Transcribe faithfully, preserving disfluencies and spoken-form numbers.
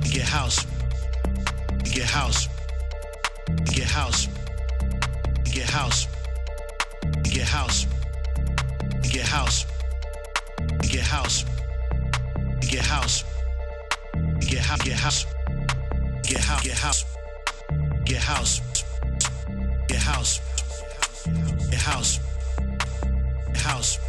get house, get house, get house, get house, get house, get house, get house, get house, get house, get house, get house, get house, get house, get house, get house, get house.